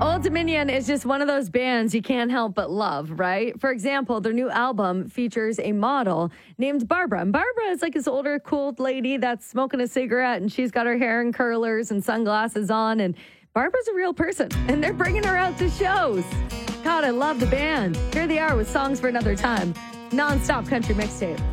Old Dominion is just one of those bands you can't help but love, right? For example, their new album features a model named Barbara. And Barbara is like this older, cool lady that's smoking a cigarette, and she's got her hair in curlers and sunglasses on. And Barbara's a real person, and they're bringing her out to shows. God, I love the band. Here they are with Songs for Another Time. Non-stop country mixtape.